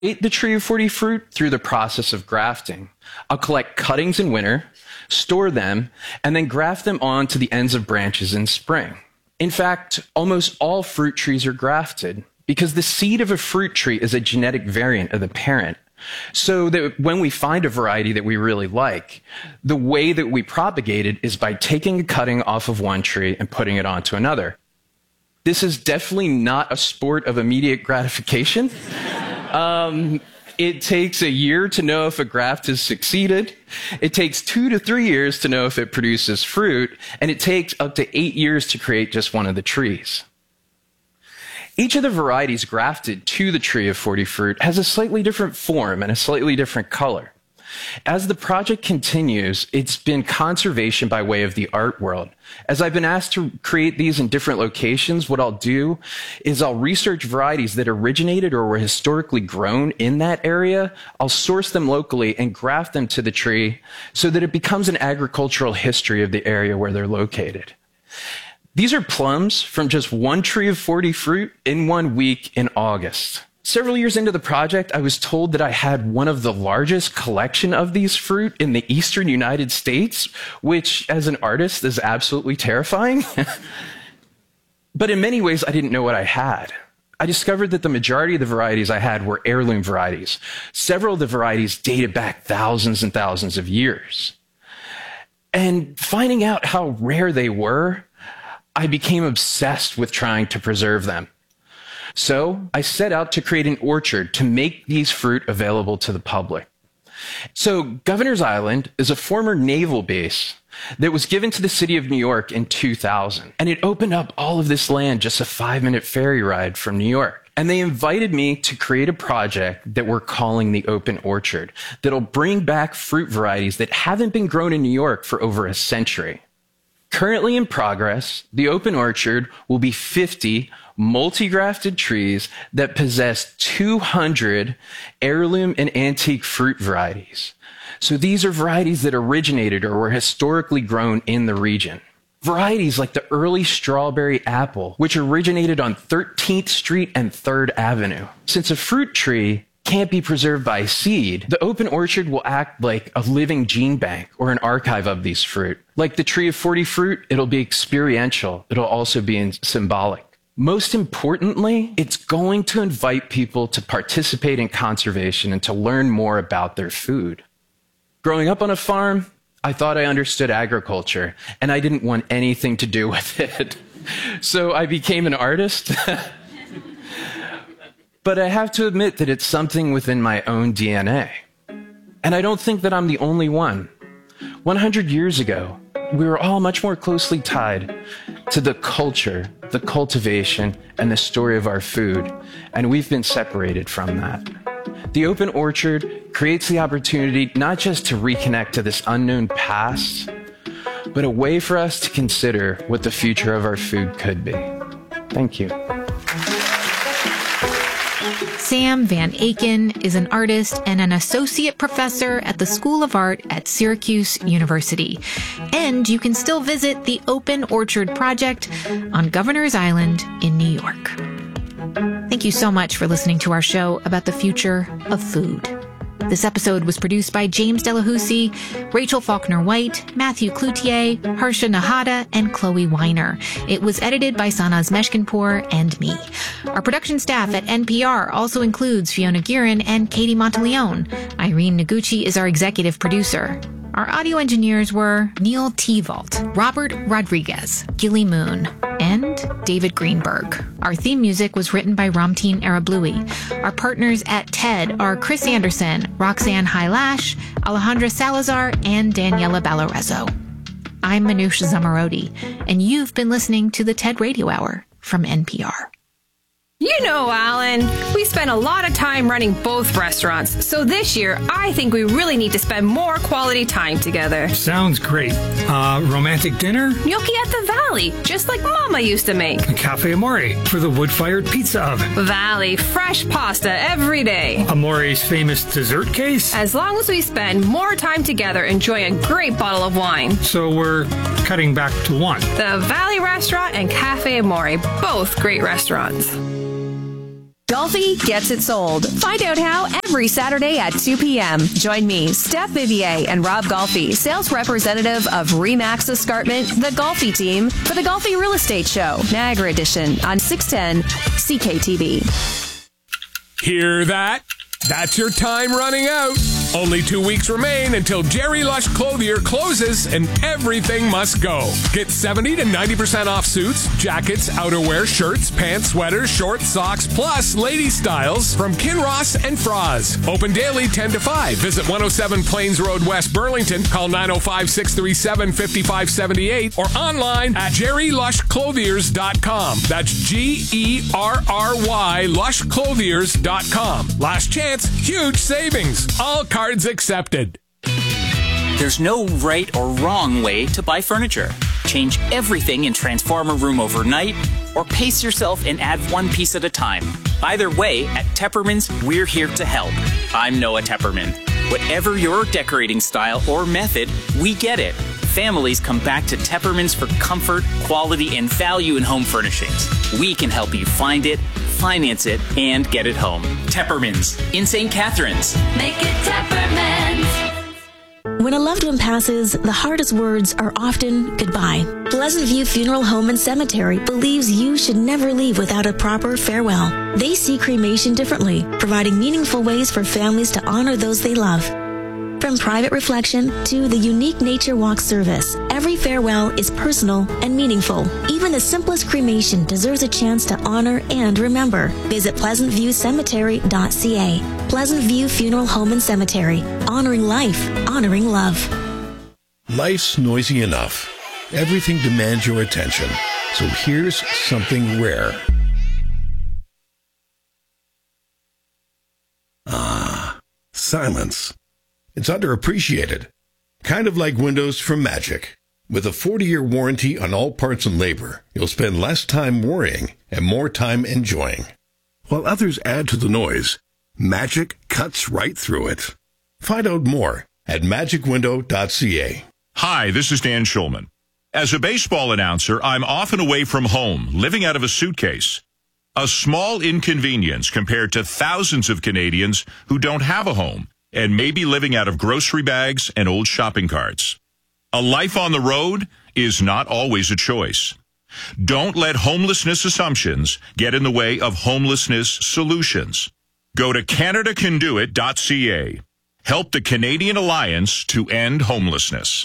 Ate the tree of 40 fruit through the process of grafting. I'll collect cuttings in winter, store them, and then graft them onto the ends of branches in spring. In fact, almost all fruit trees are grafted because the seed of a fruit tree is a genetic variant of the parent. So that when we find a variety that we really like, the way that we propagate it is by taking a cutting off of one tree and putting it onto another. This is definitely not a sport of immediate gratification. It takes a year to know if a graft has succeeded. It takes 2 to 3 years to know if it produces fruit. And it takes up to 8 years to create just one of the trees. Each of the varieties grafted to the tree of 40 fruit has a slightly different form and a slightly different color. As the project continues, it's been conservation by way of the art world. As I've been asked to create these in different locations, what I'll do is I'll research varieties that originated or were historically grown in that area. I'll source them locally and graft them to the tree so that it becomes an agricultural history of the area where they're located. These are plums from just one tree of 40 fruit in 1 week in August. Several years into the project, I was told that I had one of the largest collection of these fruit in the eastern United States, which as an artist is absolutely terrifying. But in many ways, I didn't know what I had. I discovered that the majority of the varieties I had were heirloom varieties. Several of the varieties dated back thousands and thousands of years. And finding out how rare they were, I became obsessed with trying to preserve them. So I set out to create an orchard to make these fruit available to the public. So Governor's Island is a former naval base that was given to the city of New York in 2000. And it opened up all of this land just a 5-minute ferry ride from New York. And they invited me to create a project that we're calling the Open Orchard that'll bring back fruit varieties that haven't been grown in New York for over a century. Currently in progress, the Open Orchard will be 50 multi-grafted trees that possess 200 heirloom and antique fruit varieties. So these are varieties that originated or were historically grown in the region. Varieties like the early strawberry apple, which originated on 13th Street and 3rd Avenue. Since a fruit tree can't be preserved by seed, the Open Orchard will act like a living gene bank or an archive of these fruit. Like the tree of 40 fruit, it'll be experiential. It'll also be symbolic. Most importantly, it's going to invite people to participate in conservation and to learn more about their food. Growing up on a farm, I thought I understood agriculture, and I didn't want anything to do with it. So I became an artist. But I have to admit that it's something within my own DNA. And I don't think that I'm the only one. 100 years ago, we were all much more closely tied to the culture, the cultivation, and the story of our food, and we've been separated from that. The Open Orchard creates the opportunity not just to reconnect to this unknown past, but a way for us to consider what the future of our food could be. Thank you. Sam Van Aken is an artist and an associate professor at the School of Art at Syracuse University. And you can still visit the Open Orchard Project on Governor's Island in New York. Thank you so much for listening to our show about the future of food. This episode was produced by James Delahousie, Rachel Faulkner-White, Matthew Cloutier, Harsha Nahata, and Chloe Weiner. It was edited by Sanaz Meshkinpour and me. Our production staff at NPR also includes Fiona Guerin and Katie Monteleone. Irene Noguchi is our executive producer. Our audio engineers were Neil Tevault, Robert Rodriguez, Gilly Moon, and David Greenberg. Our theme music was written by Ramteen Arablouei. Our partners at TED are Chris Anderson, Roxanne Hylash, Alejandra Salazar, and Daniela Balarezo. I'm Manoush Zomorodi, and you've been listening to the TED Radio Hour from NPR. You know, Alan, we spend a lot of time running both restaurants, so this year I think we really need to spend more quality time together. Sounds great. Romantic dinner? Gnocchi at the Valley, just like Mama used to make. A Cafe Amore for the wood-fired pizza oven. Valley, fresh pasta every day. Amore's famous dessert case? As long as we spend more time together enjoying a great bottle of wine. So we're cutting back to one. The Valley Restaurant and Cafe Amore, both great restaurants. Golfi gets it sold. Find out how every Saturday at 2 p.m. Join me, Steph Vivier, and Rob Golfi, sales representative of Remax Escarpment, the Golfi team, for the Golfi Real Estate Show, Niagara Edition, on 610 CKTV. Hear that? That's your time running out. Only 2 weeks remain until Jerry Lush Clothier closes and everything must go. Get 70 to 90% off suits, jackets, outerwear, shirts, pants, sweaters, shorts, socks, plus lady styles from Kinross and Froz. Open daily 10 to 5. Visit 107 Plains Road, West Burlington. Call 905-637-5578 or online at jerrylushclothiers.com. That's Gerry lushclothiers.com. Last chance, huge savings. All cards accepted. There's no right or wrong way to buy furniture. Change everything and transform a room overnight, or pace yourself and add one piece at a time. Either way, at Tepperman's, we're here to help. I'm Noah Tepperman. Whatever your decorating style or method, we get it. Families come back to Tepperman's for comfort, quality, and value in home furnishings. We can help you find it, finance it, and get it home. Tepperman's in St. Catharines. Make it Tepperman's. When a loved one passes, the hardest words are often goodbye. Pleasant View Funeral Home and Cemetery believes you should never leave without a proper farewell. They see cremation differently, providing meaningful ways for families to honor those they love. From private reflection to the unique nature walk service, every farewell is personal and meaningful. Even the simplest cremation deserves a chance to honor and remember. Visit pleasantviewcemetery.ca. Pleasant View Funeral Home and Cemetery. Honoring life, honoring love. Life's noisy enough. Everything demands your attention. So here's something rare. Silence. It's underappreciated. Kind of like windows from Magic. With a 40-year warranty on all parts and labor, you'll spend less time worrying and more time enjoying. While others add to the noise, Magic cuts right through it. Find out more at magicwindow.ca. Hi, this is Dan Schulman. As a baseball announcer, I'm often away from home, living out of a suitcase. A small inconvenience compared to thousands of Canadians who don't have a home and may be living out of grocery bags and old shopping carts. A life on the road is not always a choice. Don't let homelessness assumptions get in the way of homelessness solutions. Go to CanadaCanDoIt.ca. Help the Canadian Alliance to end homelessness.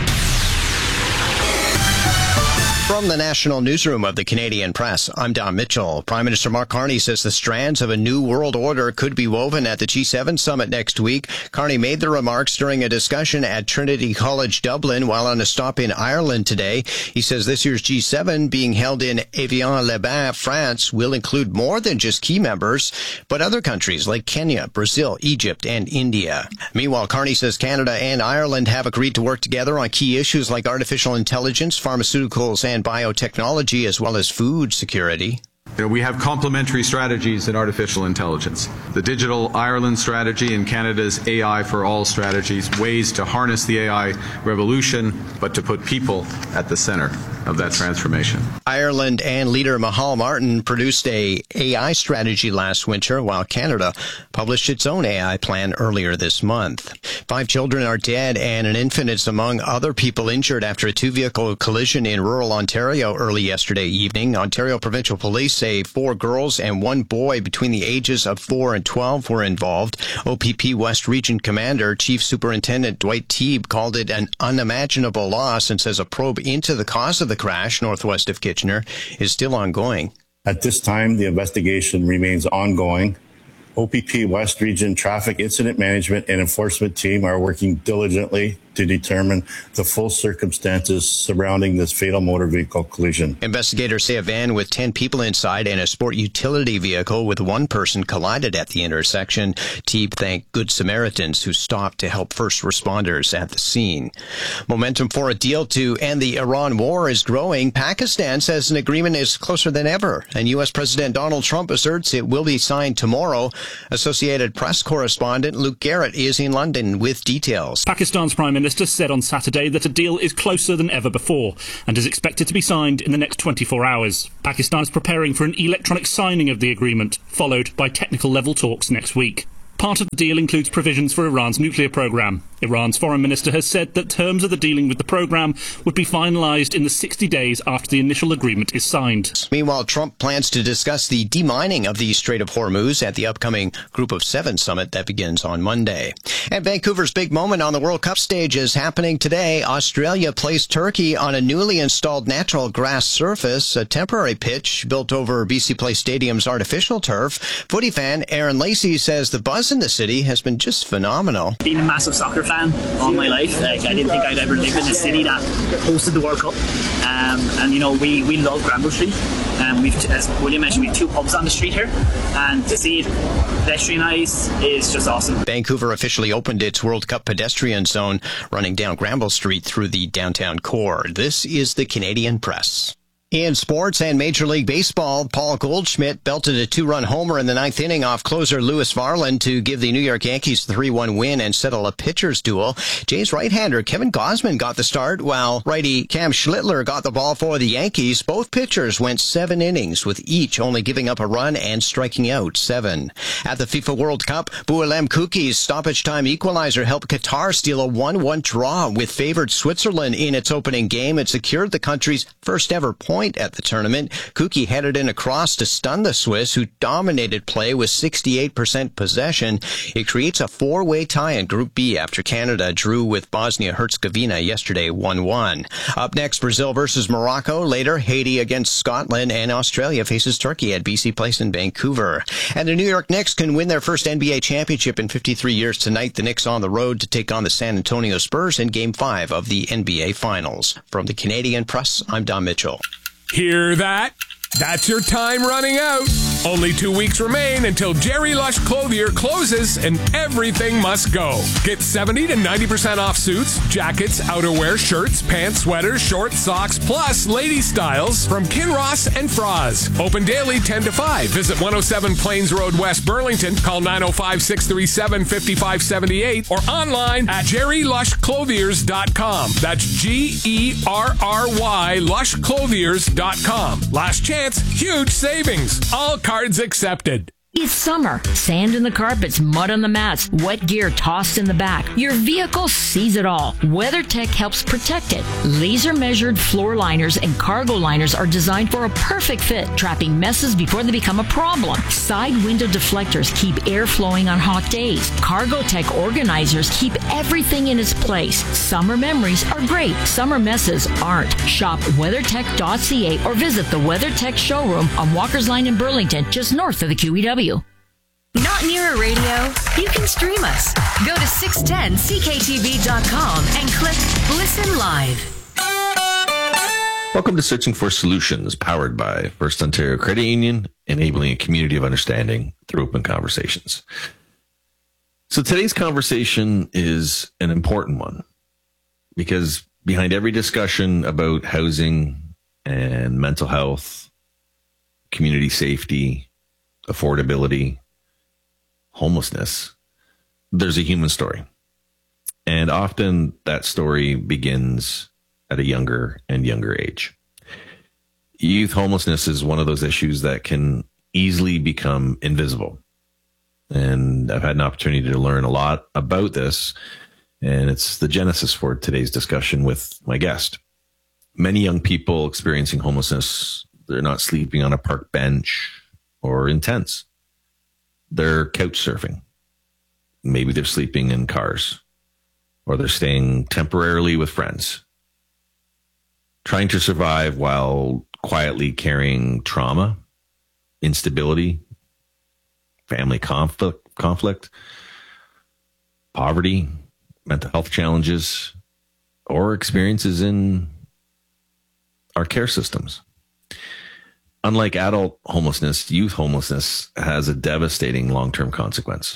From the National Newsroom of the Canadian Press, I'm Don Mitchell. Prime Minister Mark Carney says the strands of a new world order could be woven at the G7 summit next week. Carney made the remarks during a discussion at Trinity College Dublin while on a stop in Ireland today. He says this year's G7, being held in Evian-les-Bains, France, will include more than just key members, but other countries like Kenya, Brazil, Egypt, and India. Meanwhile, Carney says Canada and Ireland have agreed to work together on key issues like artificial intelligence, pharmaceuticals, and biotechnology, as well as food security. We have complementary strategies in artificial intelligence. The Digital Ireland strategy and Canada's AI for All strategies, ways to harness the AI revolution, but to put people at the center of that transformation. Ireland and leader Micheál Martin produced a AI strategy last winter, while Canada published its own AI plan earlier this month. 5 children are dead and an infant is among other people injured after a 2-vehicle collision in rural Ontario early yesterday evening. Ontario Provincial Police say 4 girls and 1 boy between the ages of 4 and 12 were involved. OPP West Region Commander Chief Superintendent Dwight Teague called it an unimaginable loss and says a probe into the cause of the crash northwest of Kitchener is still ongoing. At this time, the investigation remains ongoing. OPP West Region Traffic Incident Management and Enforcement Team are working diligently to determine the full circumstances surrounding this fatal motor vehicle collision. Investigators say a van with 10 people inside and a sport utility vehicle with 1 person collided at the intersection. Teague thanked Good Samaritans who stopped to help first responders at the scene. Momentum for a deal to end the Iran war is growing. Pakistan says an agreement is closer than ever, and U.S. President Donald Trump asserts it will be signed tomorrow. Associated Press correspondent Luke Garrett is in London with details. Pakistan's Prime Minister Minister said on Saturday that a deal is closer than ever before and is expected to be signed in the next 24 hours. Pakistan is preparing for an electronic signing of the agreement, followed by technical level talks next week. Part of the deal includes provisions for Iran's nuclear program. Iran's foreign minister has said that terms of the dealing with the program would be finalised in the 60 days after the initial agreement is signed. Meanwhile, Trump plans to discuss the demining of the Strait of Hormuz at the upcoming Group of Seven summit that begins on Monday. And Vancouver's big moment on the World Cup stage is happening today. Australia plays Turkey on a newly installed natural grass surface, a temporary pitch built over BC Place Stadium's artificial turf. Footy fan Aaron Lacey says the buzz in the city has been just phenomenal. Been a massive soccer fan all my life. I didn't think I'd ever live in a city that hosted the World Cup. And you know, we love Granville Street. As William mentioned, we have 2 pubs on the street here, and to see it pedestrianised is just awesome. Vancouver officially opened its World Cup pedestrian zone running down Granville Street through the downtown core. This is the Canadian Press. In sports and Major League Baseball, Paul Goldschmidt belted a 2-run homer in the 9th inning off closer Lewis Varland to give the New York Yankees a 3-1 win and settle a pitcher's duel. Jays right-hander Kevin Gausman got the start, while righty Cam Schlittler got the ball for the Yankees. Both pitchers went 7 innings, with each only giving up a run and striking out 7. At the FIFA World Cup, Boualem Kouki's stoppage-time equalizer helped Qatar steal a 1-1 draw with favored Switzerland in its opening game. It secured the country's first-ever point at the tournament. Kouki headed in across to stun the Swiss, who dominated play with 68% possession. It creates a 4-way tie in Group B after Canada drew with Bosnia-Herzegovina yesterday 1-1. Up next, Brazil versus Morocco. Later, Haiti against Scotland, and Australia faces Turkey at BC Place in Vancouver. And the New York Knicks can win their first NBA championship in 53 years tonight. The Knicks on the road to take on the San Antonio Spurs in Game 5 of the NBA Finals. From the Canadian Press, I'm Don Mitchell. Hear that? That's your time running out. Only 2 weeks remain until Jerry Lush Clothier closes and everything must go. Get 70 to 90% off suits, jackets, outerwear, shirts, pants, sweaters, shorts, socks, plus lady styles from Kinross and Froz. Open daily 10 to 5. Visit 107 Plains Road, West Burlington. Call 905-637-5578 or online at jerrylushclothiers.com. That's Gerry lushclothiers.com. Last chance, huge savings. All cards accepted. It's summer. Sand in the carpets, mud on the mats, wet gear tossed in the back. Your vehicle sees it all. WeatherTech helps protect it. Laser-measured floor liners and cargo liners are designed for a perfect fit, trapping messes before they become a problem. Side window deflectors keep air flowing on hot days. CargoTech organizers keep everything in its place. Summer memories are great. Summer messes aren't. Shop WeatherTech.ca or visit the WeatherTech showroom on Walker's Line in Burlington, just north of the QEW. Not near a radio? You can stream us. Go to 610ckTV.com and click Listen Live. Welcome to Searching for Solutions, powered by First Ontario Credit Union, enabling a community of understanding through open conversations. So today's conversation is an important one because behind every discussion about housing and mental health, community safety, affordability, homelessness, there's a human story. And often that story begins at a younger and younger age. Youth homelessness is one of those issues that can easily become invisible. And I've had an opportunity to learn a lot about this, and it's the genesis for today's discussion with my guest. Many young people experiencing homelessness, they're not sleeping on a park bench or in tents. They're couch surfing. Maybe they're sleeping in cars, or they're staying temporarily with friends, trying to survive while quietly carrying trauma, instability, family conflict, poverty, mental health challenges, or experiences in our care systems. Unlike adult homelessness, youth homelessness has a devastating long-term consequence.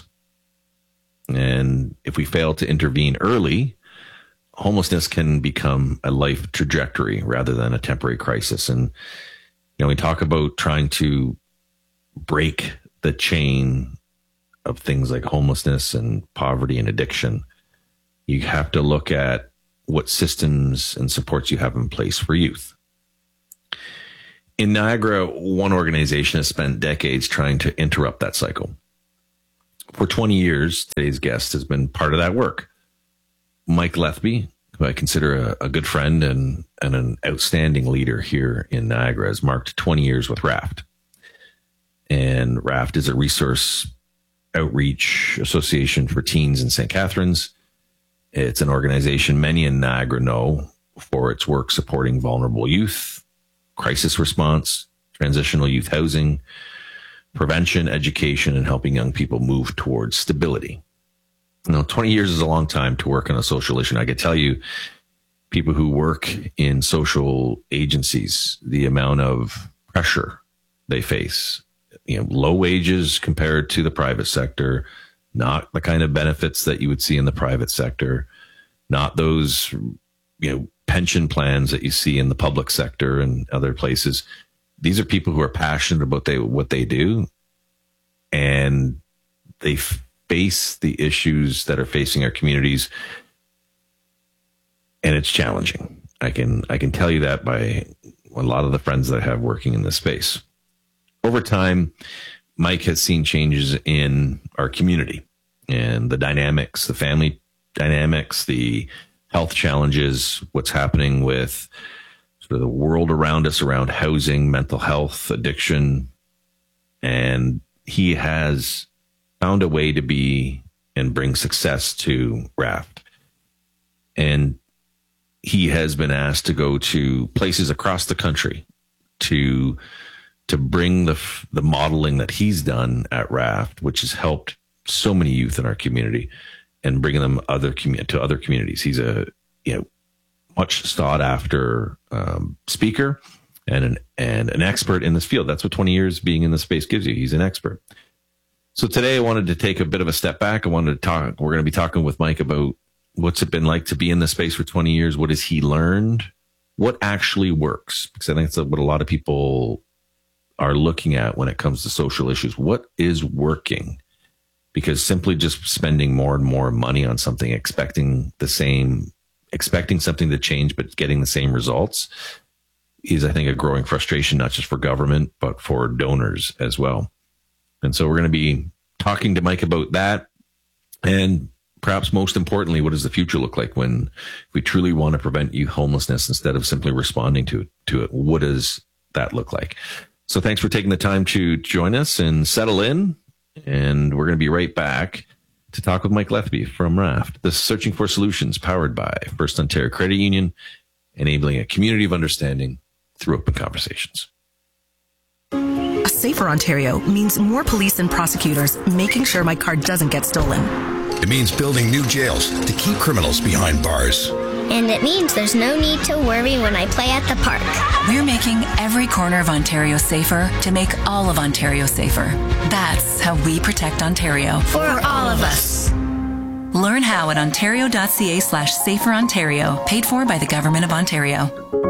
And if we fail to intervene early, homelessness can become a life trajectory rather than a temporary crisis. And, we talk about trying to break the chain of things like homelessness and poverty and addiction. You have to look at what systems and supports you have in place for youth. In Niagara, one organization has spent decades trying to interrupt that cycle. For 20 years, today's guest has been part of that work. Mike Letheby, who I consider a good friend and an outstanding leader here in Niagara, has marked 20 years with RAFT. And RAFT is a resource outreach association for teens in St. Catharines. It's an organization many in Niagara know for its work supporting vulnerable youth, crisis response, transitional youth housing, prevention, education, and helping young people move towards stability. 20 years is a long time to work on a social issue. And I can tell you, people who work in social agencies, the amount of pressure they face, low wages compared to the private sector, not the kind of benefits that you would see in the private sector, not those, pension plans that you see in the public sector and other places. These are people who are passionate about what they do, and they face the issues that are facing our communities, and it's challenging. I can tell you that by a lot of the friends that I have working in this space. Over time, Mike has seen changes in our community and the dynamics, the family dynamics, the health challenges, what's happening with sort of the world around us, around housing, mental health, addiction. And he has found a way to be and bring success to RAFT. And he has been asked to go to places across the country to bring the modeling that he's done at RAFT, which has helped so many youth in our community, and bringing them to other communities. He's a much sought after speaker and an expert in this field. That's what 20 years being in the space gives you. He's an expert. So today I wanted to take a bit of a step back. We're going to be talking with Mike about what's it been like to be in the space for 20 years. What has he learned? What actually works? Because I think that's what a lot of people are looking at when it comes to social issues. What is working? Because simply just spending more and more money on something, expecting something to change, but getting the same results is, I think, a growing frustration, not just for government, but for donors as well. And so we're going to be talking to Mike about that. And perhaps most importantly, what does the future look like when we truly want to prevent youth homelessness instead of simply responding to it? What does that look like? So thanks for taking the time to join us and settle in. And we're going to be right back to talk with Mike Letheby from RAFT, the Searching for Solutions, powered by First Ontario Credit Union, enabling a community of understanding through open conversations. A safer Ontario means more police and prosecutors making sure my car doesn't get stolen. It means building new jails to keep criminals behind bars. And it means there's no need to worry when I play at the park. We're making every corner of Ontario safer to make all of Ontario safer. That's how we protect Ontario. For all of us. Learn how at ontario.ca/saferontario, paid for by the Government of Ontario.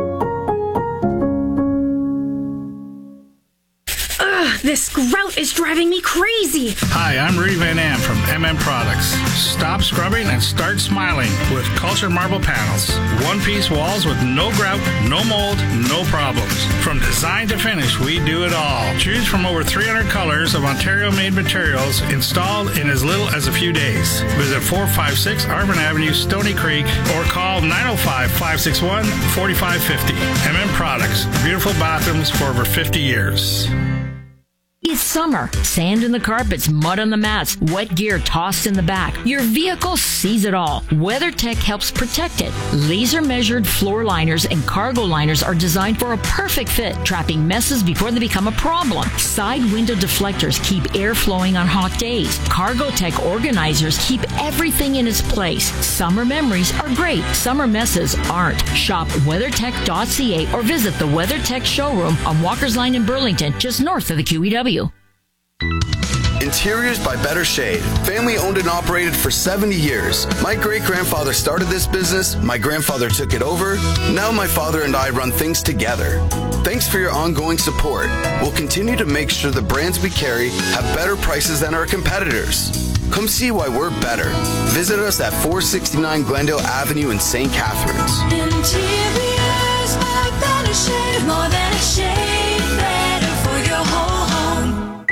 This grout is driving me crazy. Hi, I'm Rudy Van Am from MM Products. Stop scrubbing and start smiling with Culture Marble Panels. One-piece walls with no grout, no mold, no problems. From design to finish, we do it all. Choose from over 300 colors of Ontario-made materials installed in as little as a few days. Visit 456 Arvin Avenue, Stony Creek, or call 905-561-4550. MM Products. Beautiful bathrooms for over 50 years. It's summer. Sand in the carpets, mud on the mats, wet gear tossed in the back. Your vehicle sees it all. WeatherTech helps protect it. Laser-measured floor liners and cargo liners are designed for a perfect fit, trapping messes before they become a problem. Side window deflectors keep air flowing on hot days. Cargotech organizers keep everything in its place. Summer memories are great. Summer messes aren't. Shop WeatherTech.ca or visit the WeatherTech showroom on Walker's Line in Burlington, just north of the QEW. Interiors by Better Shade. Family owned and operated for 70 years. My great-grandfather started this business. My grandfather took it over. Now my father and I run things together. Thanks for your ongoing support. We'll continue to make sure the brands we carry have better prices than our competitors. Come see why we're better. Visit us at 469 Glendale Avenue in St. Catharines. Interiors by Beneche, more than a shade, better for your whole home.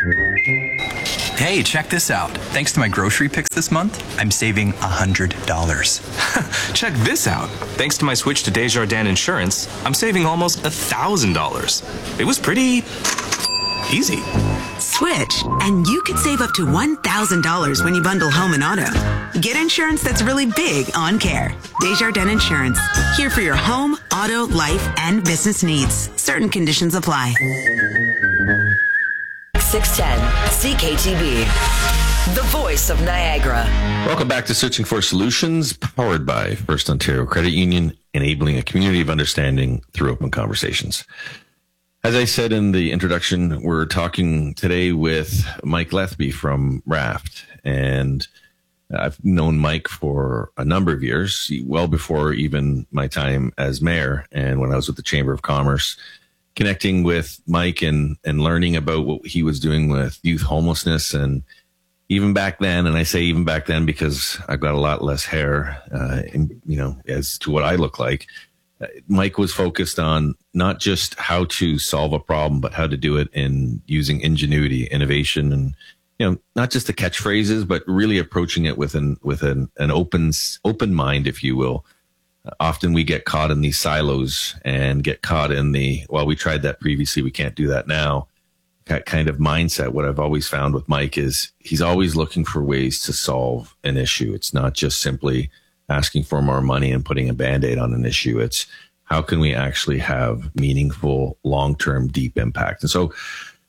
Hey, check this out. Thanks to my grocery picks this month, I'm saving $100. Check this out. Thanks to my switch to Desjardins Insurance, I'm saving almost $1,000. It was pretty easy. Switch, and you could save up to $1,000 when you bundle home and auto. Get insurance that's really big on care. Desjardins Insurance, here for your home, auto, life, and business needs. Certain conditions apply. 610 CKTB, the voice of Niagara. Welcome back to Searching for Solutions, powered by First Ontario Credit Union, enabling a community of understanding through open conversations. As I said in the introduction, we're talking today with Mike Lethby from Raft. And I've known Mike for a number of years, well before even my time as mayor. And when I was with the Chamber of Commerce, connecting with Mike and learning about what he was doing with youth homelessness. And even back then, and I say even back then because I've got a lot less hair, as to what I look like, Mike was focused on not just how to solve a problem, but how to do it in using ingenuity, innovation, and not just the catchphrases, but really approaching it with an open mind, if you will. Often we get caught in these silos and get caught in we tried that previously, we can't do that now. That kind of mindset. What I've always found with Mike is he's always looking for ways to solve an issue. It's not just simply asking for more money and putting a Band-Aid on an issue. It's how can we actually have meaningful, long-term, deep impact? And so,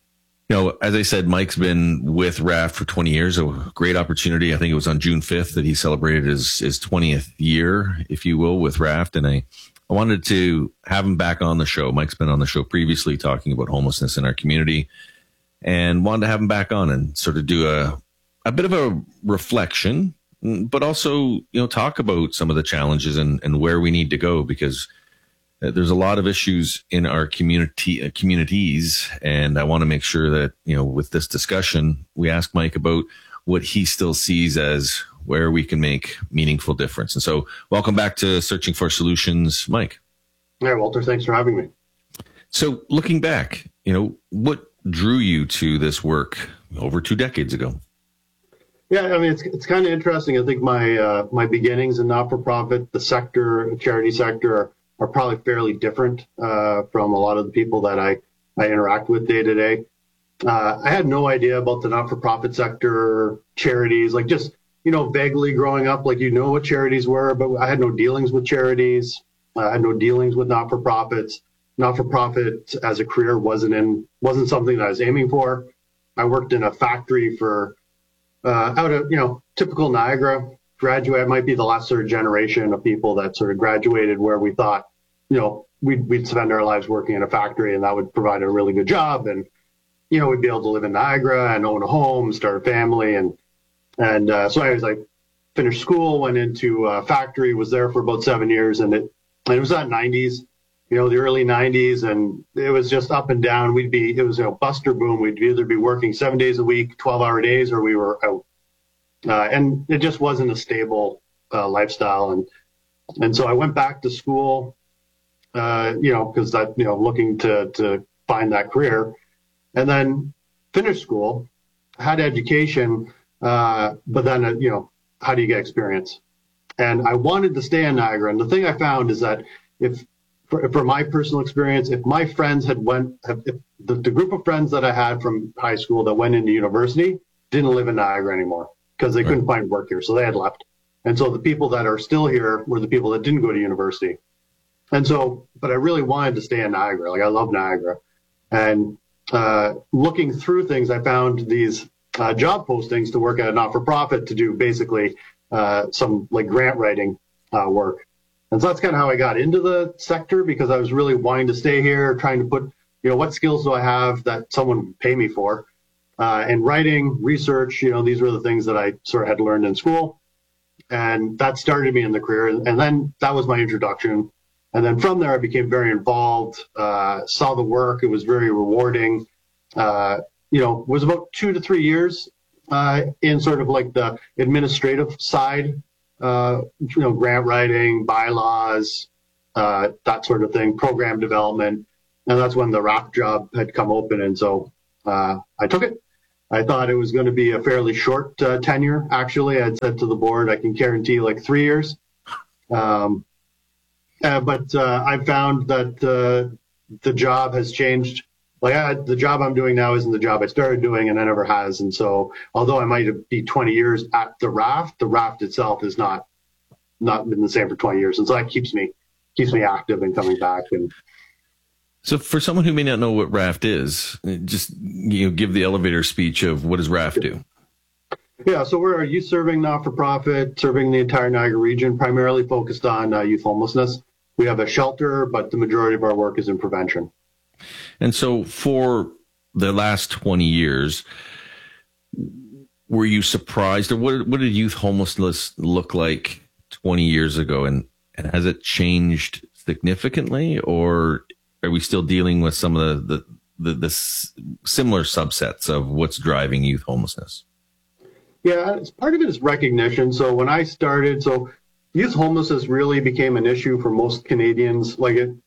as I said, Mike's been with Raft for 20 years, a great opportunity. I think it was on June 5th that he celebrated his 20th year, if you will, with Raft. And I wanted to have him back on the show. Mike's been on the show previously talking about homelessness in our community, and wanted to have him back on and sort of do a bit of a reflection, but also, talk about some of the challenges and where we need to go, because there's a lot of issues in our communities. And I want to make sure that, with this discussion, we ask Mike about what he still sees as where we can make meaningful difference. And so welcome back to Searching for Solutions, Mike. Hey, Walter, thanks for having me. So looking back, what drew you to this work over 2 decades ago? Yeah, I mean, it's kind of interesting. I think my beginnings in not-for-profit, the sector, charity sector, are probably fairly different from a lot of the people that I interact with day to day. I had no idea about the not-for-profit sector, charities, like just, vaguely growing up, like, what charities were, but I had no dealings with charities. I had no dealings with not-for-profits. Not-for-profit as a career wasn't something that I was aiming for. I worked in a factory for out of, typical Niagara graduate. I might be the last sort of generation of people that sort of graduated where we thought, we'd spend our lives working in a factory and that would provide a really good job. And, we'd be able to live in Niagara and own a home, start a family. And so I was like, finished school, went into a factory, was there for about 7 years. And it was that 90s, the early 90s. And it was just up and down. It was bust or boom. We'd either be working 7 days a week, 12-hour days, or we were out. And it just wasn't a stable lifestyle. And so I went back to school, because looking to find that career, and then finished school, had education, but then, how do you get experience? And I wanted to stay in Niagara. And the thing I found is that for my personal experience, if my friends if the group of friends that I had from high school that went into university didn't live in Niagara anymore, because they couldn't find work here, so they had left. And so the people that are still here were the people that didn't go to university. And so, but I really wanted to stay in Niagara. Like, I love Niagara. And looking through things, I found these job postings to work at a not-for-profit to do basically some like grant writing work. And so that's kind of how I got into the sector, because I was really wanting to stay here, trying to put, what skills do I have that someone would pay me for? And writing, research, these were the things that I sort of had learned in school. And that started me in the career. And then that was my introduction. And then from there, I became very involved, saw the work. It was very rewarding. It was about 2 to 3 years in sort of like the administrative side, grant writing, bylaws, that sort of thing, program development. And that's when the RAFT job had come open. And so I took it. I thought it was going to be a fairly short tenure. Actually, I'd said to the board, I can guarantee like 3 years. But I found that the job has changed. The job I'm doing now isn't the job I started doing, and I never has. And so, although I might be 20 years at the RAFT itself has not been the same for 20 years. And so that keeps me active and coming back. And so, for someone who may not know what RAFT is, just give the elevator speech of what does RAFT do? Yeah, so we're a youth-serving not-for-profit, serving the entire Niagara region, primarily focused on youth homelessness. We have a shelter, but the majority of our work is in prevention. And so for the last 20 years, were you surprised, or what did youth homelessness look like 20 years ago? And has it changed significantly, or are we still dealing with some of the similar subsets of what's driving youth homelessness? Yeah, part of it is recognition. So when I started, youth homelessness really became an issue for most Canadians, in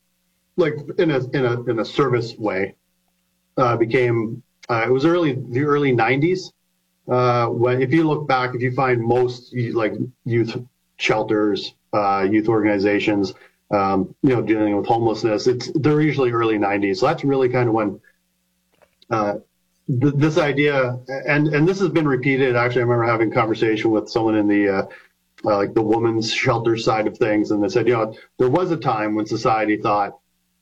a service way. It was the early 90s. When, if you look back, if you find most youth shelters, youth organizations, dealing with homelessness, they're usually early 90s. So that's really kind of when this idea, and this has been repeated. Actually, I remember having a conversation with someone in the the women's shelter side of things, and they said, there was a time when society thought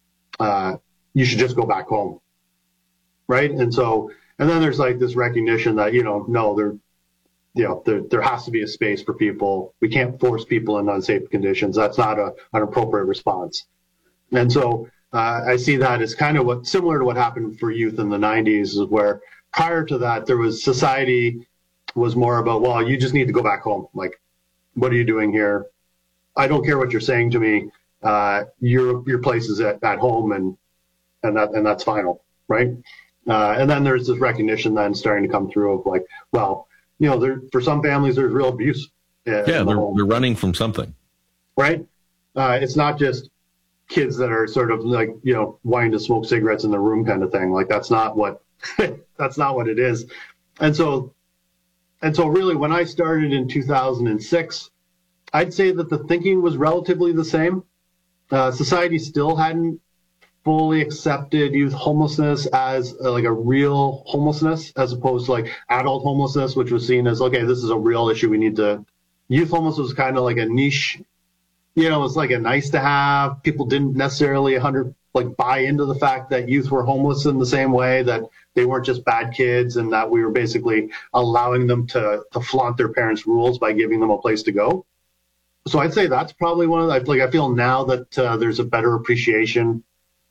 you should just go back home, right? And then there's this recognition that no, there has to be a space for people. We can't force people in unsafe conditions. That's not an appropriate response. And so I see that as kind of similar to what happened for youth in the 90s, where prior to that, society was more about, well, you just need to go back home. What are you doing here? I don't care what you're saying to me. Your place is at home, and that's final, right? And then there's this recognition then starting to come through of for some families there's real abuse. They're running from something, right? It's not just kids that are sort of wanting to smoke cigarettes in their room kind of thing. That's not what that's not what it is. And so really, when I started in 2006, I'd say that the thinking was relatively the same. Society still hadn't fully accepted youth homelessness as a real homelessness, as opposed to adult homelessness, which was seen as, okay, this is a real issue. We need to. Youth homelessness was kind of like a niche. It's like a nice to have. People didn't necessarily buy into the fact that youth were homeless in the same way, that they weren't just bad kids, and that we were basically allowing them to flaunt their parents' rules by giving them a place to go. So I'd say that's probably one of the, I feel now that there's a better appreciation,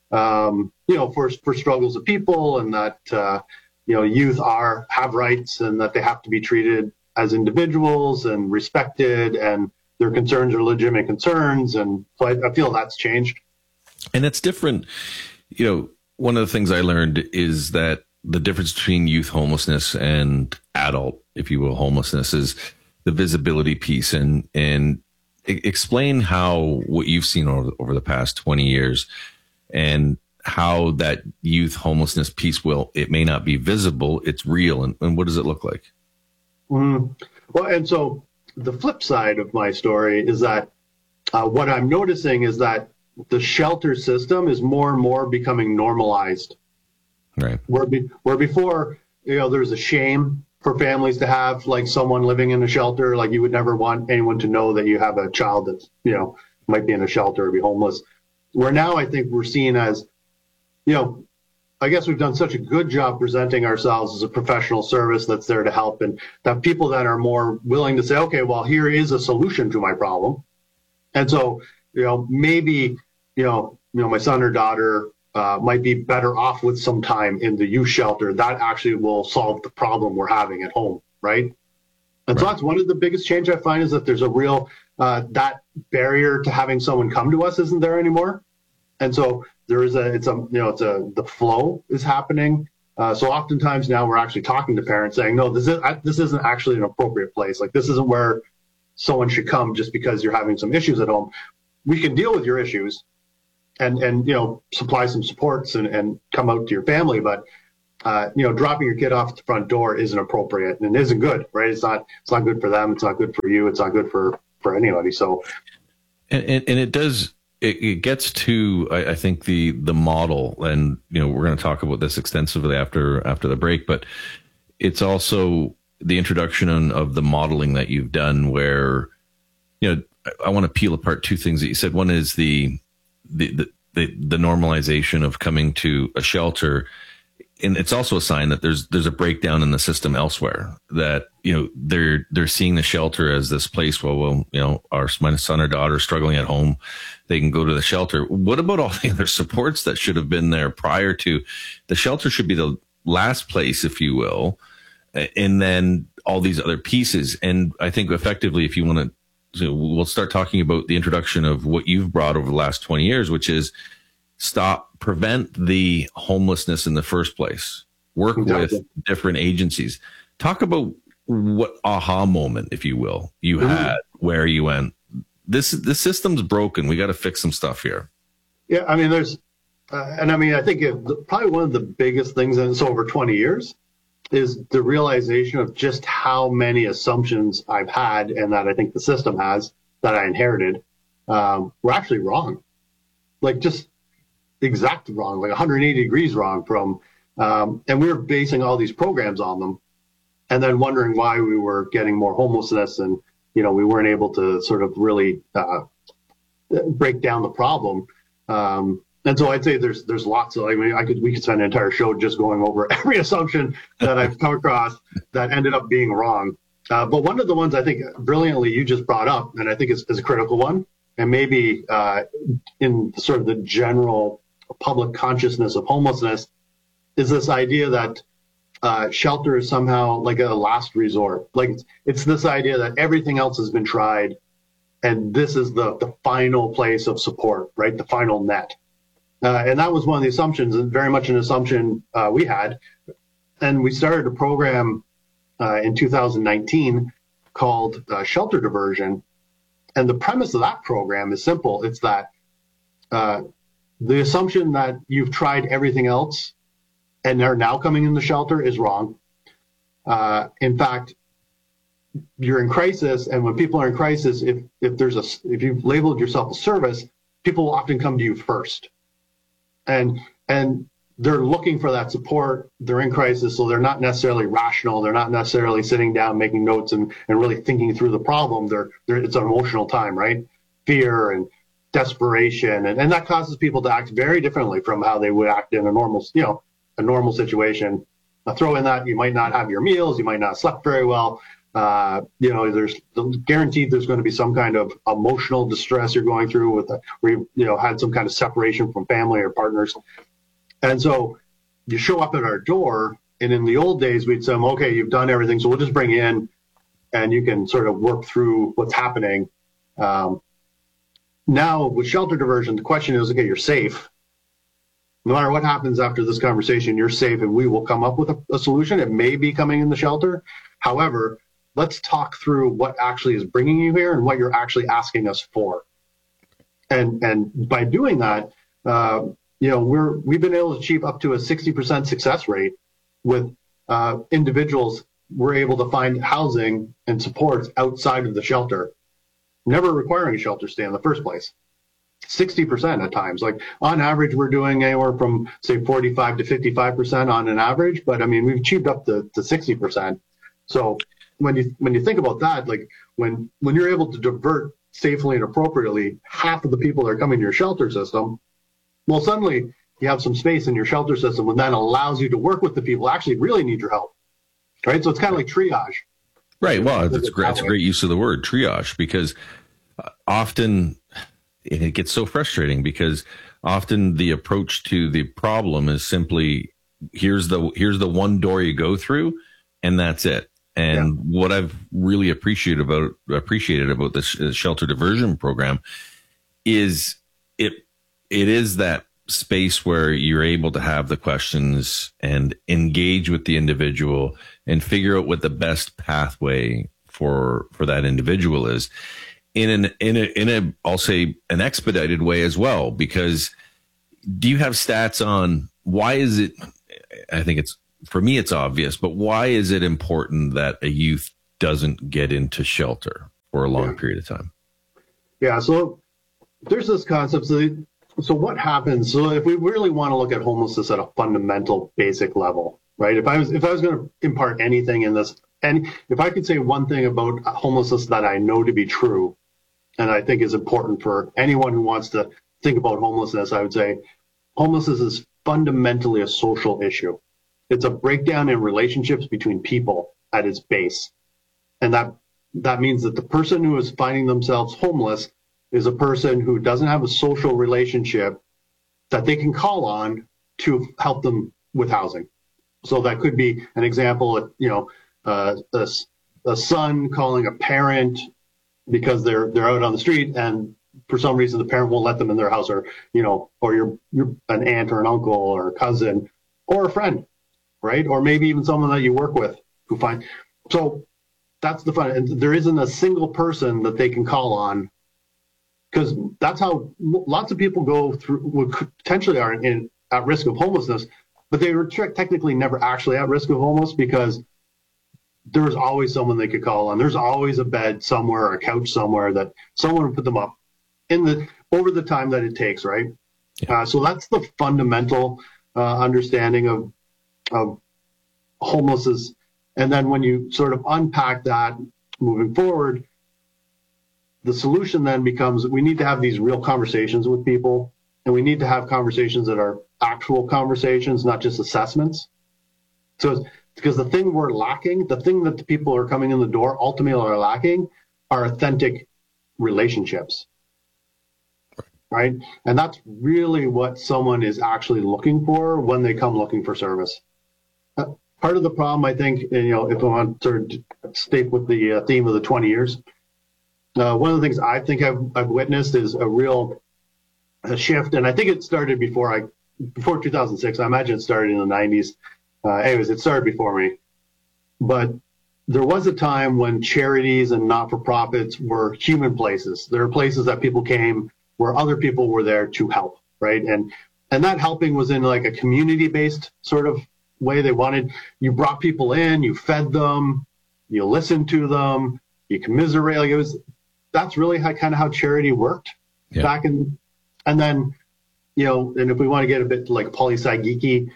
for struggles of people, and that, youth have rights, and that they have to be treated as individuals and respected, and their concerns are legitimate concerns. And so I feel that's changed. And it's different. One of the things I learned is that the difference between youth homelessness and adult, if you will, homelessness is the visibility piece. And explain how what you've seen over the past 20 years and how that youth homelessness piece it may not be visible, it's real. And what does it look like? Well, and so the flip side of my story is that what I'm noticing is that the shelter system is more and more becoming normalized. Right. Where before, there's a shame for families to have someone living in a shelter. You would never want anyone to know that you have a child that's, might be in a shelter or be homeless. Where now I think we're seen as, I guess we've done such a good job presenting ourselves as a professional service that's there to help, and that people that are more willing to say, okay, well, here is a solution to my problem. And so, maybe, my son or daughter might be better off with some time in the youth shelter. That actually will solve the problem we're having at home, right? And so that's one of the biggest change I find, is that there's a real, that barrier to having someone come to us isn't there anymore. And so there is the flow is happening. So oftentimes now we're actually talking to parents saying, no, this isn't actually an appropriate place. Like, this isn't where someone should come just because you're having some issues at home. We can deal with your issues and supply some supports and come out to your family. But, dropping your kid off at the front door isn't appropriate and isn't good, right? It's not good for them. It's not good for you. It's not good for anybody. So, and it does. It gets to, I think, the model, and we're going to talk about this extensively after the break. But it's also the introduction of the modeling that you've done, where I want to peel apart two things that you said. One is the normalization of coming to a shelter, and it's also a sign that there's a breakdown in the system elsewhere. That they're seeing the shelter as this place. My son or daughter is struggling at home, they can go to the shelter. What about all the other supports that should have been there prior to? The shelter should be the last place, if you will, and then all these other pieces. And I think effectively, if you want to, we'll start talking about the introduction of what you've brought over the last 20 years, which is prevent the homelessness in the first place. Work with different agencies. Talk about what aha moment, if you will, you had where you went, this system's broken. We got to fix some stuff here. Yeah, I mean, I think probably one of the biggest things in this over 20 years is the realization of just how many assumptions I've had and that I think the system has that I inherited were actually wrong. Like, just exactly wrong, like 180 degrees wrong from, and we were basing all these programs on them and then wondering why we were getting more homelessness and, we weren't able to sort of really break down the problem. And so I'd say there's lots of, we could spend an entire show just going over every assumption that I've come across that ended up being wrong. But one of the ones I think brilliantly you just brought up, and I think is a critical one, and maybe in sort of the general public consciousness of homelessness, is this idea that shelter is somehow like a last resort. Like, it's this idea that everything else has been tried, and this is the final place of support, right? The final net. And that was one of the assumptions, and very much an assumption we had. And we started a program in 2019 called Shelter Diversion. And the premise of that program is simple. It's that the assumption that you've tried everything else and they're now coming in the shelter is wrong. In fact, you're in crisis, and when people are in crisis, if you've labeled yourself a service, people will often come to you first. And they're looking for that support. They're in crisis, so they're not necessarily rational. They're not necessarily sitting down, making notes and really thinking through the problem. It's an emotional time, right? Fear and desperation. And that causes people to act very differently from how they would act in a normal situation. Throw in that you might not have your meals, you might not have slept very well. There's guaranteed there's going to be some kind of emotional distress you're going through where you had some kind of separation from family or partners. And so you show up at our door, and in the old days we'd say, okay, you've done everything, so we'll just bring you in and you can sort of work through what's happening. Now with shelter diversion, the question is, okay, you're safe. No matter what happens after this conversation, you're safe, and we will come up with a solution. It may be coming in the shelter. However, let's talk through what actually is bringing you here and what you're actually asking us for. And by doing that, we've been able to achieve up to a 60% success rate with individuals. We're able to find housing and supports outside of the shelter, never requiring a shelter stay in the first place. 60% at times. Like, on average, we're doing anywhere from, say, 45 to 55% on an average, but I mean, we've achieved up to 60%. So when you think about that, like when you're able to divert safely and appropriately half of the people that are coming to your shelter system, well, suddenly you have some space in your shelter system, and that allows you to work with the people who actually really need your help, right? So it's kind of like triage. Right. Well, that's a great use of the word triage, because often it gets so frustrating, because often the approach to the problem is simply, here's the one door you go through, and that's it. And what I've really appreciated about this shelter diversion program is it is that space where you're able to have the questions and engage with the individual and figure out what the best pathway for that individual is in a I'll say an expedited way as well. Because do you have stats on why is it, I think for me it's obvious, but why is it important that a youth doesn't get into shelter for a long period of time? Yeah, so there's this concept. So what happens? So if we really want to look at homelessness at a fundamental, basic level, right? If I was going to impart anything in this, and if I could say one thing about homelessness that I know to be true, and I think is important for anyone who wants to think about homelessness, I would say homelessness is fundamentally a social issue. It's a breakdown in relationships between people at its base. And that means that the person who is finding themselves homeless is a person who doesn't have a social relationship that they can call on to help them with housing. So that could be an example of, a son calling a parent because they're out on the street and for some reason the parent won't let them in their house, or you're an aunt or an uncle or a cousin or a friend, right? Or maybe even someone that you work with who so that's the fun. And there isn't a single person that they can call on, because that's how lots of people go through, would potentially are at risk of homelessness, but they were technically never actually at risk of homeless because there's always someone they could call on. There's always a bed somewhere or a couch somewhere that someone would put them up over the time that it takes, right? Yeah. So that's the fundamental understanding of homelessness. And then when you sort of unpack that moving forward, the solution then becomes we need to have these real conversations with people, and we need to have conversations that are actual conversations, not just assessments. So because the thing we're lacking, the thing that the people who are coming in the door ultimately are lacking, are authentic relationships, right? And that's really what someone is actually looking for when they come looking for service. Part of the problem, I think, if I want to stay with the theme of the 20 years, one of the things I think I've witnessed is a real shift, and I think it started before 2006. I imagine it started in the 90s. Anyways, it started before me. But there was a time when charities and not-for-profits were human places. There were places that people came where other people were there to help, right? And that helping was in like a community-based sort of way. You brought people in, you fed them, you listened to them, you commiserate. That's really kind of how charity worked back in. And then, and if we want to get a bit like poli-sci geeky,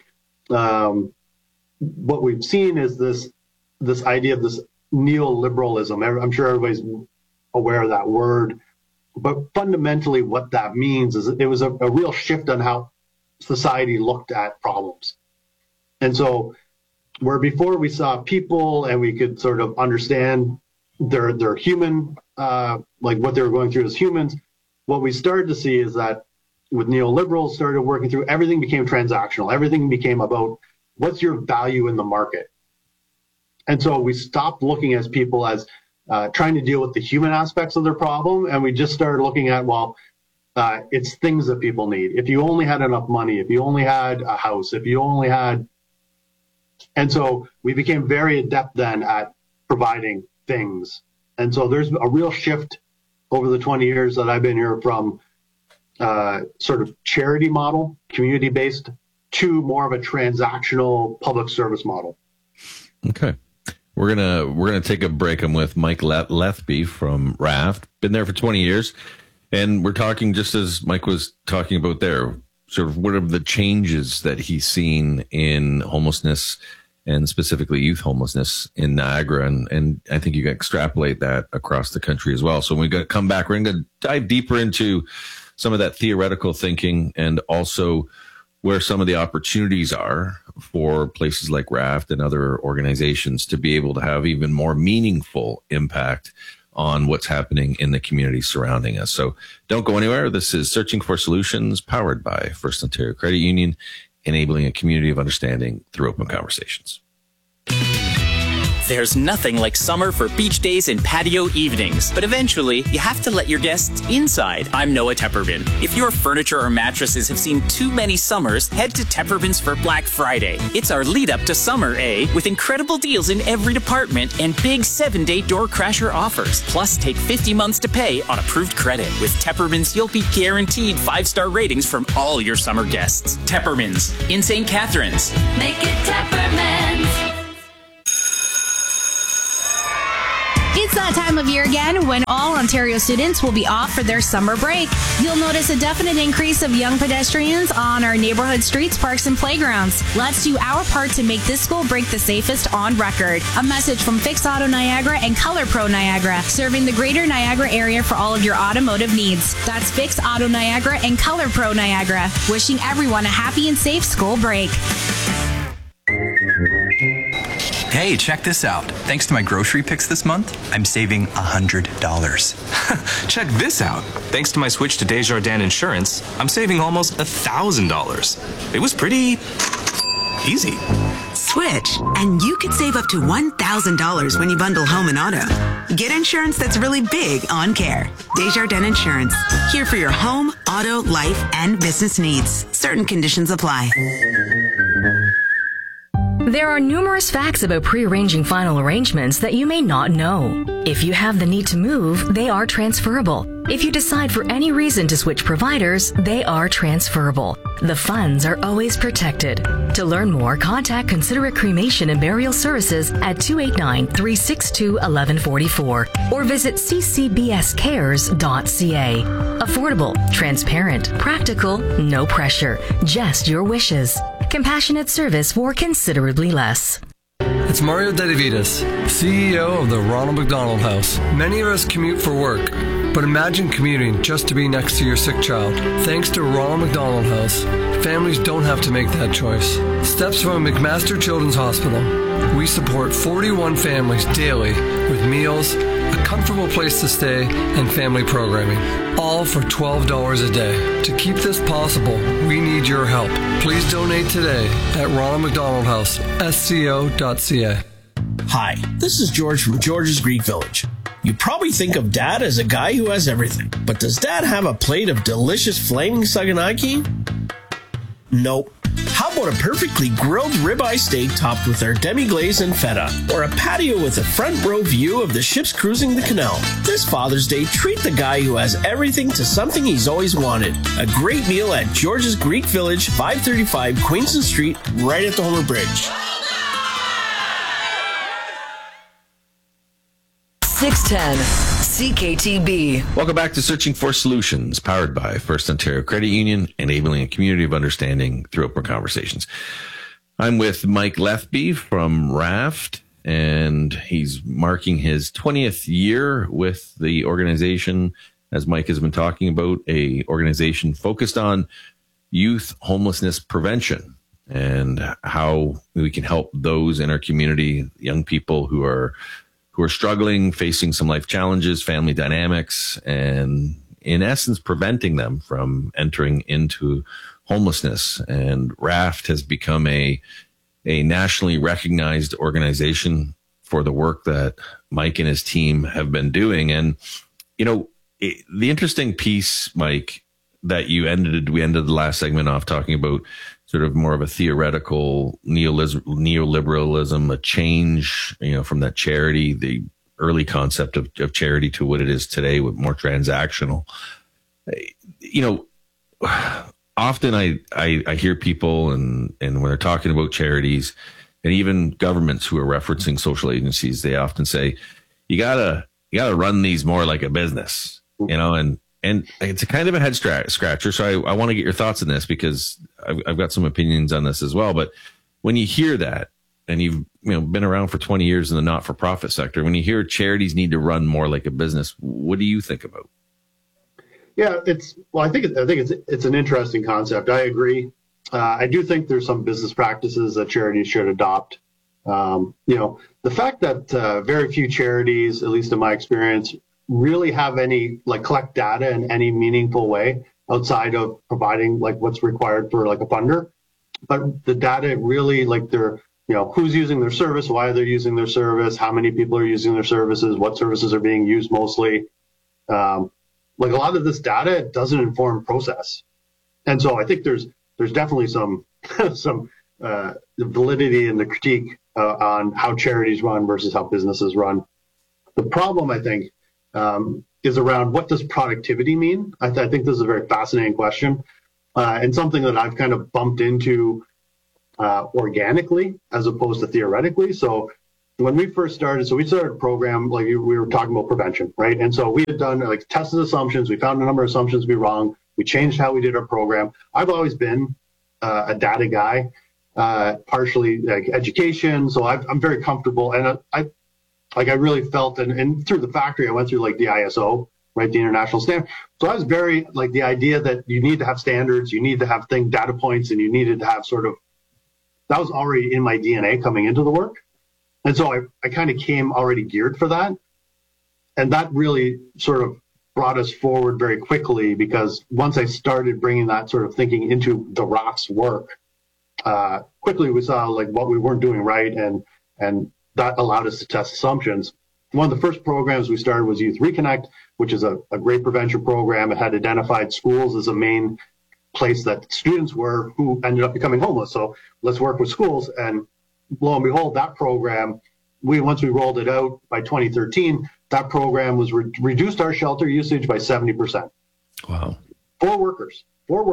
what we've seen is this idea of this neoliberalism. I'm sure everybody's aware of that word, but fundamentally what that means is it was a real shift on how society looked at problems. And so where before we saw people and we could sort of understand their human, like what they were going through as humans, what we started to see is that with neoliberals started working through, everything became transactional. Everything became about what's your value in the market. And so we stopped looking at people as trying to deal with the human aspects of their problem. And we just started looking at, it's things that people need. If you only had enough money, if you only had a house, if you only had. And so we became very adept then at providing things. And so there's a real shift over the 20 years that I've been here from sort of charity model, community-based, to more of a transactional public service model. Okay. We're gonna take a break. I'm with Mike Lethby from Raft. Been there for 20 years. And we're talking, just as Mike was talking about there, sort of what are the changes that he's seen in homelessness and specifically youth homelessness in Niagara. And I think you can extrapolate that across the country as well. So when we come back, we're going to dive deeper into some of that theoretical thinking and also where some of the opportunities are for places like Raft and other organizations to be able to have even more meaningful impact on what's happening in the community surrounding us. So don't go anywhere. This is Searching for Solutions, powered by First Ontario Credit Union, enabling a community of understanding through open conversations. There's nothing like summer for beach days and patio evenings, but eventually you have to let your guests inside. I'm Noah Tepperman. If your furniture or mattresses have seen too many summers, head to Tepperman's for Black Friday. It's our lead up to summer, with incredible deals in every department and big 7-day door crasher offers. Plus, take 50 months to pay on approved credit. With Tepperman's, you'll be guaranteed 5-star ratings from all your summer guests. Tepperman's in St. Catharines. Make it Tepperman's. It's that time of year again when all Ontario students will be off for their summer break. You'll notice a definite increase of young pedestrians on our neighborhood streets, parks, and playgrounds. Let's do our part to make this school break the safest on record. A message from Fix Auto Niagara and Color Pro Niagara, serving the greater Niagara area for all of your automotive needs. That's Fix Auto Niagara and Color Pro Niagara, wishing everyone a happy and safe school break. Hey, check this out. Thanks to my grocery picks this month, I'm saving $100. Check this out. Thanks to my switch to Desjardins Insurance, I'm saving almost $1,000. It was pretty easy. Switch, and you could save up to $1,000 when you bundle home and auto. Get insurance that's really big on care. Desjardins Insurance, here for your home, auto, life, and business needs. Certain conditions apply. There are numerous facts about pre-arranging final arrangements that you may not know. If you have the need to move, they are transferable. If you decide for any reason to switch providers, they are transferable. The funds are always protected. To learn more, contact Considerate Cremation and Burial Services at 289-362-1144 or visit ccbscares.ca. Affordable, transparent, practical, no pressure, just your wishes. Compassionate service for considerably less. It's Mario Dedivitas, CEO of the Ronald McDonald House. Many of us commute for work, but imagine commuting just to be next to your sick child. Thanks to Ronald McDonald House, families don't have to make that choice. Steps from McMaster Children's Hospital. We support 41 families daily with meals, a comfortable place to stay, and family programming, all for $12 a day. To keep this possible, we need your help. Please donate today at Ronald McDonald House, sco.ca. Hi, this is George from George's Greek Village. You probably think of Dad as a guy who has everything, but does Dad have a plate of delicious flaming saganaki? Nope. How about a perfectly grilled ribeye steak topped with our demi-glaze and feta? Or a patio with a front row view of the ships cruising the canal? This Father's Day, treat the guy who has everything to something he's always wanted. A great meal at George's Greek Village, 535 Queenston Street, right at the Homer Bridge. 610 CKTB. Welcome back to Searching for Solutions, powered by First Ontario Credit Union, enabling a community of understanding through open conversations. I'm with Mike Lethby from Raft, and he's marking his 20th year with the organization, as Mike has been talking about, a organization focused on youth homelessness prevention and how we can help those in our community, young people who are struggling, facing some life challenges, family dynamics, and in essence, preventing them from entering into homelessness. And Raft has become a nationally recognized organization for the work that Mike and his team have been doing. And, you know, the interesting piece, Mike, that we ended the last segment off talking about sort of more of a theoretical neoliberalism, a change, you know, from that charity, the early concept of charity to what it is today with more transactional. You know, often I hear people and when they're talking about charities and even governments who are referencing social agencies, they often say, you gotta run these more like a business, you know, and it's a kind of a head scratcher. So I want to get your thoughts on this because I've got some opinions on this as well. But when you hear that, and you've been around for 20 years in the not-for-profit sector, when you hear charities need to run more like a business, what do you think about? Yeah, I think it's an interesting concept. I agree. I do think there's some business practices that charities should adopt. The fact that very few charities, at least in my experience, really have any collect data in any meaningful way outside of providing what's required for a funder, but the data really their who's using their service, why they're using their service, how many people are using their services, what services are being used mostly. Like a lot of this data doesn't inform process. And so I think there's definitely some validity in the critique on how charities run versus how businesses run. The problem, I think, is around what does productivity mean? I think this is a very fascinating question and something that I've kind of bumped into organically as opposed to theoretically. So when we first started, we started a program, like we were talking about prevention, right? And so we had done like tested assumptions. We found a number of assumptions to be wrong. We changed how we did our program. I've always been a data guy, partially like education. So I'm very comfortable. And I really felt, and through the factory, I went through like the ISO, right? The international standard. So I was very like the idea that you need to have standards, you need to have data points, and you needed to have that was already in my DNA coming into the work. And so I kind of came already geared for that. And that really sort of brought us forward very quickly, because once I started bringing that sort of thinking into the ROC's work, quickly we saw like what we weren't doing right, and that allowed us to test assumptions. One of the first programs we started was Youth Reconnect, which is a great prevention program. It had identified schools as a main place that students were who ended up becoming homeless. So let's work with schools. And lo and behold, that program, once we rolled it out by 2013, that program was reduced our shelter usage by 70%. Wow. Four workers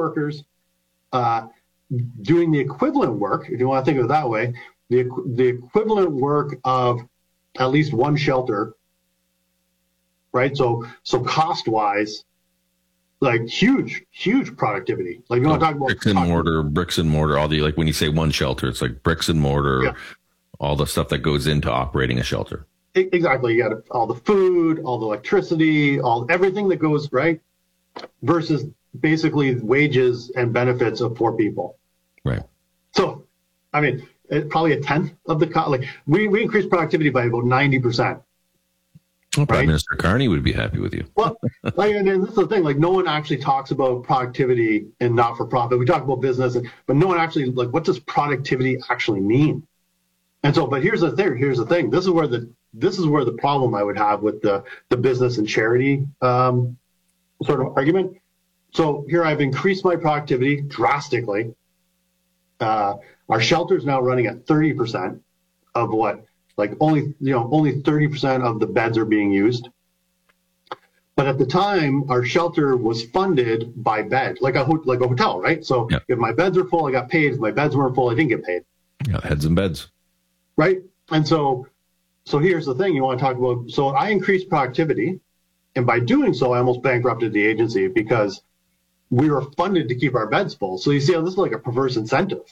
doing the equivalent work, if you want to think of it that way, the equivalent work of at least one shelter, right? So cost-wise, like huge productivity. Like you want to talk about bricks and mortar, all the, like when you say one shelter, it's like bricks and mortar, all the stuff that goes into operating a shelter. Exactly. You got all the food, all the electricity, everything that goes, right? Versus basically wages and benefits of 4 people. Right. So, I mean, probably a tenth of the cost. Like we increased productivity by about 90%. Well, Prime Minister Carney would be happy with you. Well, and this is the thing, like no one actually talks about productivity in not-for-profit. We talk about business, but no one actually, like, what does productivity actually mean? And so, but here's the thing. This is where the problem I would have with the business and charity sort of argument. So here I've increased my productivity drastically. Our shelter is now running at 30% of what, like only 30% of the beds are being used. But at the time, our shelter was funded by bed, like a hotel, right? So if my beds were full, I got paid. If my beds weren't full, I didn't get paid. Yeah, heads and beds. Right. And so here's the thing you want to talk about. So I increased productivity, and by doing so, I almost bankrupted the agency because we were funded to keep our beds full. So you see how this is like a perverse incentive.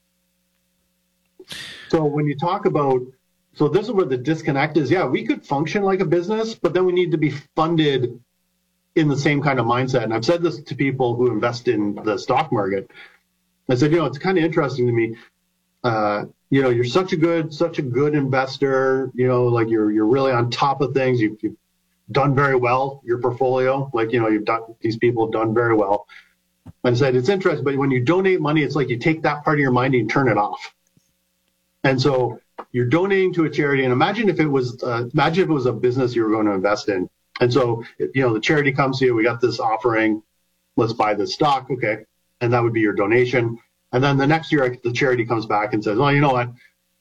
So when you talk about, so this is where the disconnect is. Yeah, we could function like a business, but then we need to be funded in the same kind of mindset. And I've said this to people who invest in the stock market. I said, it's kind of interesting to me. You're such a good investor, like you're really on top of things. You've done very well, your portfolio, like, these people have done very well. And I said, it's interesting, but when you donate money, it's like you take that part of your mind and you turn it off. And so you're donating to a charity, and imagine if it was a business you were going to invest in. And so, the charity comes to you, we got this offering, let's buy this stock. Okay. And that would be your donation. And then the next year, the charity comes back and says, well, you know what?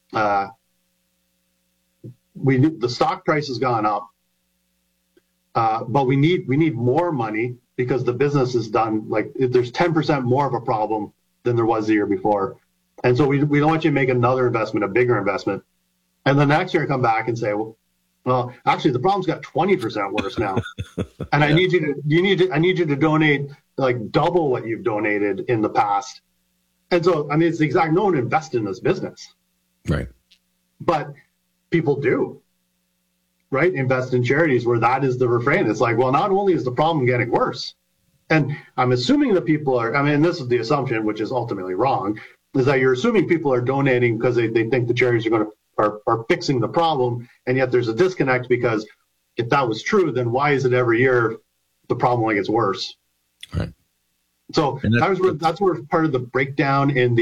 The stock price has gone up, but we need more money because the business is done. Like there's 10% more of a problem than there was the year before. And so we don't want you to make another investment, a bigger investment. And the next year come back and say, well, actually the problem's got 20% worse now. And I need you to donate like double what you've donated in the past. And so, I mean, it's the exact, no one invests in this business. Right. But people do, right? Invest in charities where that is the refrain. It's like, well, not only is the problem getting worse, and I'm assuming that people are, this is the assumption, which is ultimately wrong, is that you're assuming people are donating because they think the charities are fixing the problem. And yet there's a disconnect, because if that was true, then why is it every year the problem only gets worse? Right. So that's where part of the breakdown in the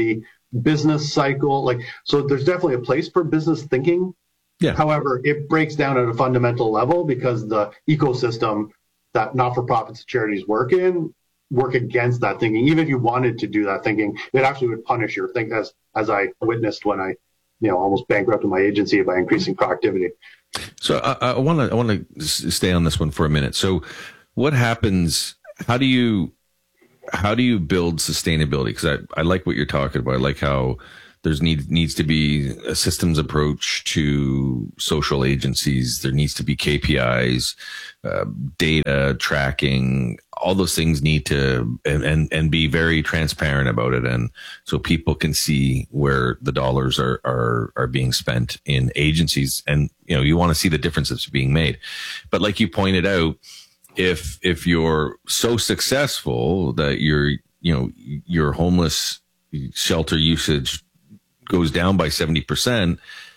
business cycle. So there's definitely a place for business thinking. Yeah. However, it breaks down at a fundamental level because the ecosystem that not-for-profits and charities work against that thinking. Even if you wanted to do that thinking, it actually would punish your think, as I witnessed when I, almost bankrupted my agency by increasing productivity. So I want to stay on this one for a minute. So what happens? How do you build sustainability? Because I like what you're talking about. I like how needs to be a systems approach to social agencies. There needs to be KPIs, data tracking. All those things need to and be very transparent about it, and so people can see where the dollars are being spent in agencies. And you want to see the differences being made. But like you pointed out, if you're so successful that your homeless shelter usage goes down by 70%,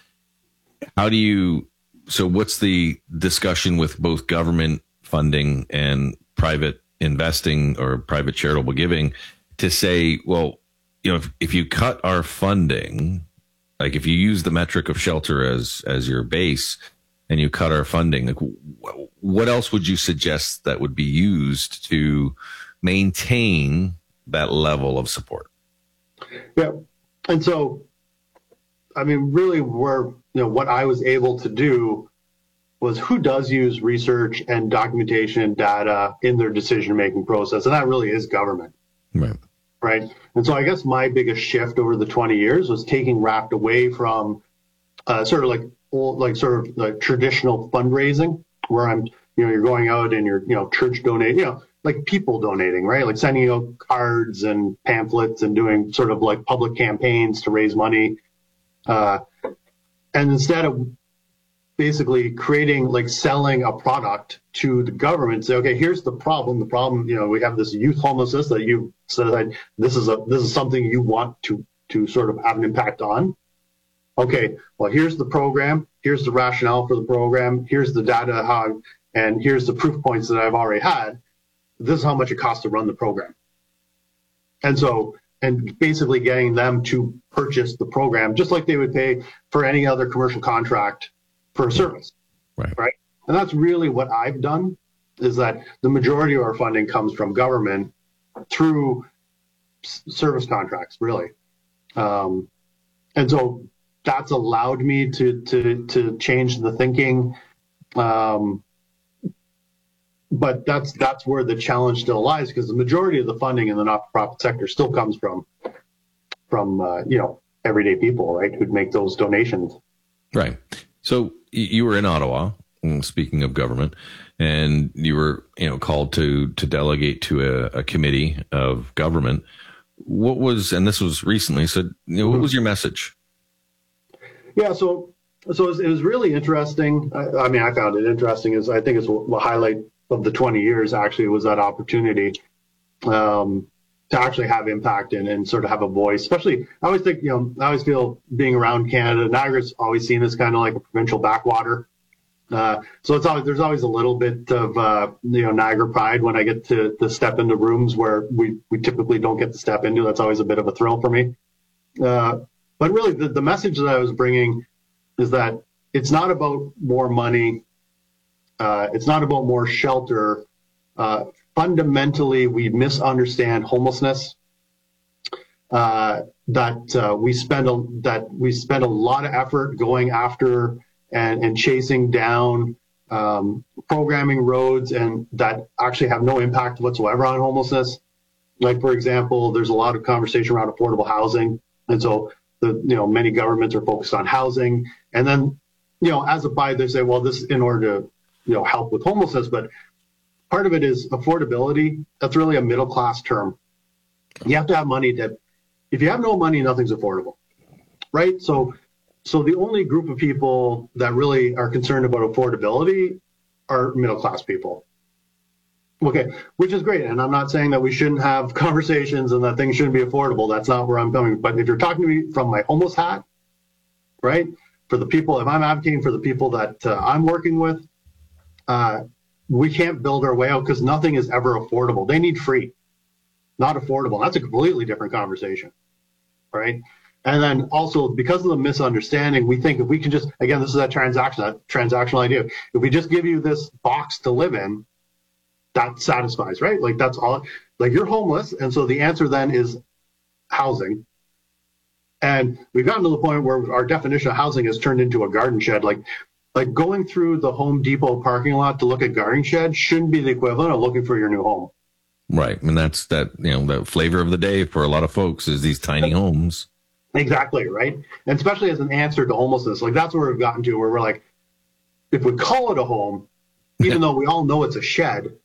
so what's the discussion with both government funding and private investing or private charitable giving to say, well, if you cut our funding, like if you use the metric of shelter as your base and you cut our funding, what else would you suggest that would be used to maintain that level of support? Yeah. And so, really what I was able to do was who does use research and documentation and data in their decision-making process. And that really is government. Right. And so I guess my biggest shift over the 20 years was taking RAPT away from sort of traditional fundraising where you're going out and you're, church donating, like people donating, right? Like sending out cards and pamphlets and doing sort of like public campaigns to raise money. And instead of basically selling a product to the government, say, okay, here's the problem. The problem, we have this youth homelessness that you said this is something you want to sort of have an impact on. Okay, well, here's the program. Here's the rationale for the program. Here's the data, and here's the proof points that I've already had. This is how much it costs to run the program. And basically getting them to purchase the program, just like they would pay for any other commercial contract for a service. Right. And that's really what I've done, is that the majority of our funding comes from government through service contracts, really. And so that's allowed me to change the thinking. But that's where the challenge still lies, because the majority of the funding in the not-for-profit sector still comes from everyday people, right, who'd make those donations. Right. So you were in Ottawa, speaking of government, and you were called to delegate to a committee of government. What was, and this was recently, so what was your message? Yeah, so it was really interesting. I found it interesting. I think it's the highlight of the 20 years actually was that opportunity to actually have impact and sort of have a voice. Especially, I always think, I always feel being around Canada, Niagara's always seen as kind of like a provincial backwater. So there's always a little bit of Niagara pride when I get to step into rooms where we typically don't get to step into. That's always a bit of a thrill for me. But really, the message that I was bringing is that it's not about more money. It's not about more shelter. Fundamentally, we misunderstand homelessness. That we spend a lot of effort going after and chasing down programming roads and that actually have no impact whatsoever on homelessness. Like, for example, there's a lot of conversation around affordable housing, and so many governments are focused on housing, and then as a by they say, well, this is in order to help with homelessness, but part of it is affordability. That's really a middle class term. You have to have money if you have no money, nothing's affordable, right? So the only group of people that really are concerned about affordability are middle class people. Okay, which is great. And I'm not saying that we shouldn't have conversations and that things shouldn't be affordable. That's not where I'm coming. But if you're talking to me from my homeless hat, right, for the people, if I'm advocating for the people that I'm working with, we can't build our way out because nothing is ever affordable. They need free, not affordable. That's a completely different conversation, right? And then also because of the misunderstanding, we think if we can just, again, this is that transactional idea. If we just give you this box to live in, that satisfies, right? Like that's all, like you're homeless. And so the answer then is housing. And we've gotten to the point where our definition of housing has turned into a garden shed. Like going through the Home Depot parking lot to look at garden shed shouldn't be the equivalent of looking for your new home. Right. And that's the flavor of the day for a lot of folks is these tiny homes. Exactly, right? And especially as an answer to homelessness. Like that's where we've gotten to, where we're like, if we call it a home, even though we all know it's a shed,